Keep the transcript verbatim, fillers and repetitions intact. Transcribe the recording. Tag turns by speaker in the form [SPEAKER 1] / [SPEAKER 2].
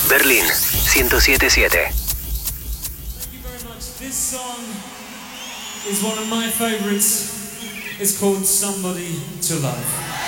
[SPEAKER 1] Berlín ciento siete punto siete.
[SPEAKER 2] Thank you very much. This song is one of my favorites. It's called Somebody to Love.